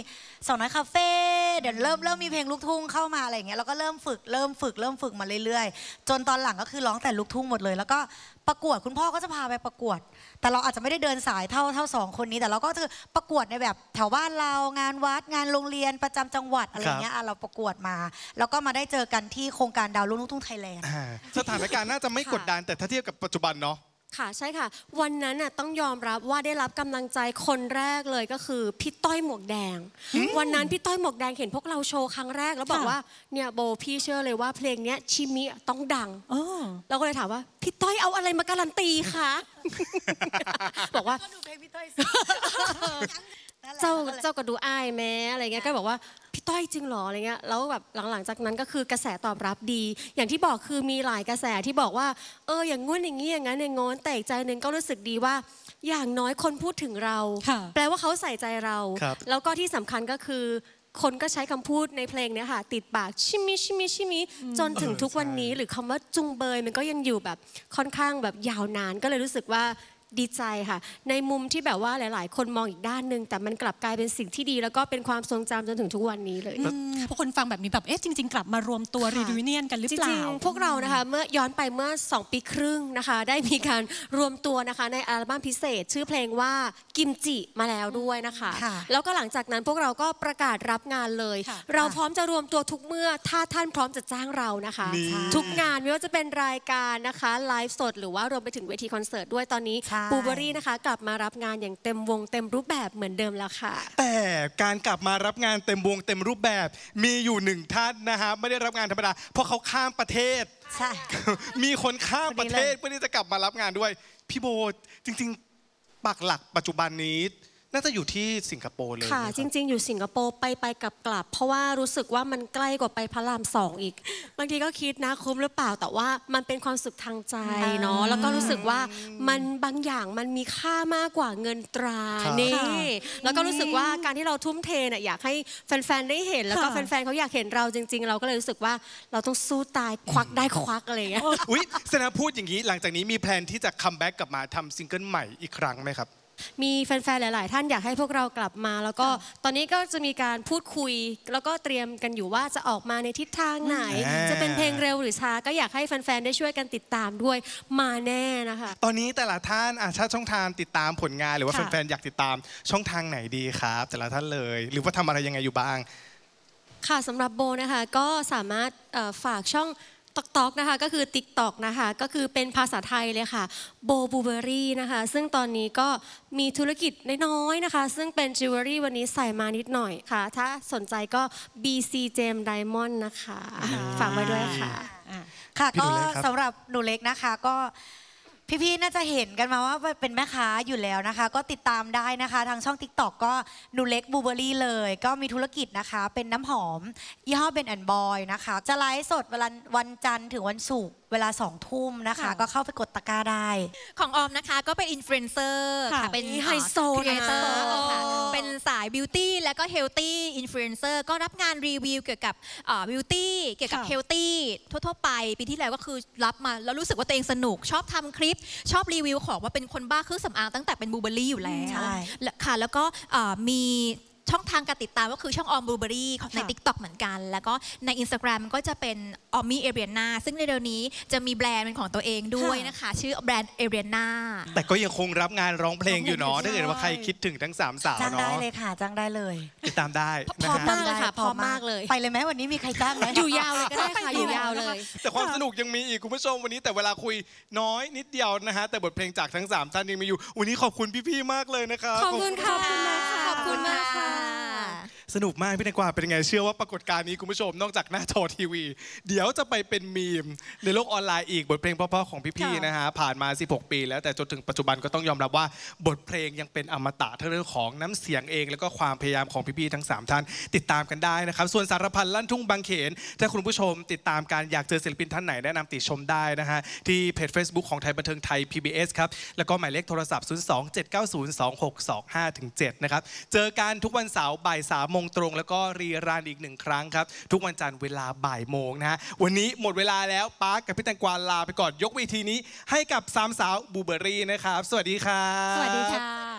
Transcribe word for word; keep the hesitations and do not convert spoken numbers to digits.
สาวน้อยคาเฟ่เดี๋ยวเริ่มเริ่มมีเพลงลูกทุ่งเข้ามาอะไรอย่างเงี้ยแล้วก็เริ่มฝึกเริ่มฝึกเริ่มฝึกมาเรื่อยๆจนตอนหลังก็คือร้องแต่ลูกทุ่งหมดเลยแล้วก็ประกวดคุณพ่อก็จะพาไปประกวดแต่เราอาจจะไม่ได้เดินสายเท่าเท่าสองคนนี้แต่เราก็จะประกวดในแบบแถวบ้านเรางานวัดงานโรงเรียนประจำจังหวัดอะไรเงี้ยเราประกวดมาแล้วก็มาได้เจอกันที่โครงการดาวรุ่งลูกทุ่งไทยแลนด์สถานการณ์น่าจะไม่กดดันแต่ถ้าเทียบกับปัจจุบันเนาะค่ะใช่ค่ะวันนั้นน่ะต้องยอมรับว่าได้รับกำลังใจคนแรกเลยก็คือพี่ต้อยหมวกแดงวันนั้นพี่ต้อยหมวกแดงเห็นพวกเราโชว์ครั้งแรกแล้วบอกว่าเนี่ยโบพี่เชื่อเลยว่าเพลงนี้ชิมิต้องดังเราก็เลยถามว่าพี่ต้อยเอาอะไรมาการันตีคะบอกว่าดูเพลงพี่ต้อยเจ้าเจ้าก็ดูอ้ายแม้อะไรเงี้ยก็บอกว่าพี่ต้อยจริงหรออะไรเงี้ยแล้วแบบหลังๆจากนั้นก็คือกระแสตอบรับดีอย่างที่บอกคือมีหลายกระแสที่บอกว่าเอออย่างงู้นอย่างนี้อย่างนั้นอย่างงอนแต่อีกใจหนึ่งก็รู้สึกดีว่าอย่างน้อยคนพูดถึงเราแปลว่าเขาใส่ใจเราแล้วก็ที่สำคัญก็คือคนก็ใช้คำพูดในเพลงนี้ค่ะติดปากชิมิชิมิชิมิจนถึงทุกวันนี้หรือคำว่าจุงเบยมันก็ยังอยู่แบบค่อนข้างแบบยาวนานก็เลยรู้สึกว่าดีใจค่ะในมุมที่แบบว่าหลายๆคนมองอีกด้านหนึ่งแต่มันกลับกลายเป็นสิ่งที่ดีแล้วก็เป็นความทรงจำจนถึงทุกวันนี้เลยพวกคนฟังแบบนี้แบบเอ๊ะจริงๆกลับมารวมตัวรีวิวเนียนกันหรือเปล่าจริงๆพวกเรานะคะเมื่อย้อนไปเมื่อสองปีครึ่งนะคะได้มีการรวมตัวนะคะในอัลบั้มพิเศษชื่อเพลงว่ากิมจิมาแล้วด้วยนะคะแล้วก็หลังจากนั้นพวกเราก็ประกาศรับงานเลยเราพร้อมจะรวมตัวทุกเมื่อถ้าท่านพร้อมจะจ้างเรานะคะทุกงานไม่ว่าจะเป็นรายการนะคะไลฟ์สดหรือว่ารวมไปถึงเวทีคอนเสิร์ตด้วยตอนนี้บูเบอรี่นะคะกลับมารับงานอย่างเต็มวงเต็มรูปแบบเหมือนเดิมแล้วค่ะแต่การกลับมารับงานเต็มวงเต็มรูปแบบมีอยู่หนึ่งท่านนะฮะไม่ได้รับงานธรรมดาเพราะเขาข้ามประเทศใช่มีคนข้ามประเทศเพื่อที่จะกลับมารับงานด้วยพี่โบจริงๆปักหลักปัจจุบันนี้น่าจะอยู่ที่สิงคโปร์เลยค่ะจริงๆอยู่สิงคโปร์ไปไปกลับกลับเพราะว่ารู้สึกว่ามันใกล้กว่าไปพระรามสองอีกบางทีก็คิดนะคุ้มหรือเปล่าแต่ว่ามันเป็นความสุขทางใจเนาะแล้วก็รู้สึกว่ามันบางอย่างมันมีค่ามากกว่าเงินตรานี่แล้วก็รู้สึกว่าการที่เราทุ่มเทน่ะอยากให้แฟนๆได้เห็นแล้วก็แฟนๆเขาอยากเห็นเราจริงๆเราก็เลยรู้สึกว่าเราต้องสู้ตายควักได้ควักอะไรอย่างเงี้ยอุ๊ยแสดงพูดอย่างนี้หลังจากนี้มีแพลนที่จะคัมแบ็กกลับมาทำซิงเกิลใหม่อีกครั้งไหมครับมีแฟนๆหลายๆท่านอยากให้พวกเรากลับมาแล้วก็ตอนนี้ก็จะมีการพูดคุยแล้วก็เตรียมกันอยู่ว่าจะออกมาในทิศทางไหนจะเป็นเพลงเร็วหรือช้าก็อยากให้แฟนๆได้ช่วยกันติดตามด้วยมาแน่นะคะตอนนี้แต่ละท่านอาชาช่องทางติดตามผลงานหรือว่าแฟนๆอยากติดตามช่องทางไหนดีครับแต่ละท่านเลยหรือว่าทำอะไรยังไงอยู่บ้างค่ะสำหรับโบนะคะก็สามารถฝากช่องต๊อกต๊อกนะคะก็คือ ติ๊กต็อก นะคะก็คือเป็นภาษาไทยเลยค่ะโบบูเบอรี่นะคะซึ่งตอนนี้ก็มีธุรกิจน้อยๆนะคะซึ่งเป็นจิวเวลรี่วันนี้ใส่มานิดหน่อยค่ะถ้าสนใจก็ บี ซี Gem Diamond นะคะฝากไว้ด้วยค่ะค่ะก็สำหรับหนูเล็กนะคะก็พี่ๆน่าจะเห็นกันมาว่าเป็นแม่ค้าอยู่แล้วนะคะก็ติดตามได้นะคะทางช่อง ติ๊กต็อก ก็หนูเล็กบูเบอรี่เลยก็มีธุรกิจนะคะเป็นน้ำหอมยี่ห้อเบนแอนด์บอยนะคะจะไลฟ์สดวันวันจันทร์ถึงวันศุกร์เวลาสองทุ่มนะคะก็เข้าไปกดตะกร้าได้ของออมนะคะก็เป็นอินฟลูเอนเซอร์ค่ะเป็นไฮโซครีเอเตอร์ค่ะเป็นสายบิวตี้แล้วก็เฮลตี้อินฟลูเอนเซอร์ก็รับงานรีวิวเกี่ยวกับบิวตี้เกี่ยวกับเฮลตี้ทั่วๆไปปีที่แล้วก็คือรับมาแล้วรู้สึกว่าตัวเองสนุกชอบทำคลิปชอบรีวิวของว่าเป็นคนบ้าเครื่องสำอางตั้งแต่เป็นบูเบอรี่อยู่แล้วค่ะแล้วก็มีช่องทางการติดตามก็คือช่องออมบลูเบอรี่ใน ติ๊กต็อก เหมือนกันแล้วก็ใน อินสตาแกรม ก็จะเป็นออมมี่เอเรียนาซึ่งในเดือนนี้จะมีแบรนด์เป็นของตัวเองด้วยนะคะชื่อแบรนด์เอเรียนาแต่ก็ยังคงรับงานร้องเพลงอยู่เนาะถ้าเกิดว่าใครคิดถึงทั้งสามสาวเนาะจ้างได้เลยค่ะจ้างได้เลยติดตามได้พร้อมมากเลยค่ะพร้อมมากเลยไปเลยไหมวันนี้มีใครจ้างไหมอยู่ยาวเลยก็ได้ค่ะอยู่ยาวเลยแต่ความสนุกยังมีอีกคุณผู้ชมวันนี้แต่เวลาคุยน้อยนิดเดียวนะฮะแต่บทเพลงจากทั้งสามท่านยังมีอยู่วันนี้ขอบคุณพี่ๆมากเลยนะครับขอบคุณค่ะขอบคุณมากค่ะสนุกมากพี่แตงกวาเป็นยังไงเชื่อว่าปรากฏการณ์นี้คุณผู้ชมนอกจากหน้าจอทีวีเดี๋ยวจะไปเป็นมีมในโลกออนไลน์อีกบทเพลงเพราะๆของพี่ๆนะฮะผ่านมาสิบหกปีแล้วแต่จนถึงปัจจุบันก็ต้องยอมรับว่าบทเพลงยังเป็นอมตะทั้งเรื่องของน้ำเสียงเองแล้วก็ความพยายามของพี่ๆทั้งสามท่านติดตามกันได้นะครับส่วนสารพันลั่นทุ่งบางเขนถ้าคุณผู้ชมติดตามการอยากเจอศิลปินท่านไหนแนะนำติชมได้นะฮะที่เพจ Facebook ของไทยบันเทิงไทย พี บี เอส ครับแล้วก็หมายเลขโทรศัพท์ศูนย์ สอง เจ็ด เก้า ศูนย์ สอง หก สอง ห้า เจ็ด นะครับเจอกันทุกวันเสาร์บ่ายสามโมงตรงแล้วก็รีรันอีกหนึ่งครั้งครับทุกวันจันทร์เวลาบ่ายโมงนะฮะวันนี้หมดเวลาแล้วปาร์คกับพี่แตงกวาลาไปก่อนยกเวทีนี้ให้กับสามสาวบูเบอรี่นะครับสวัสดีครับสวัสดีค่ะ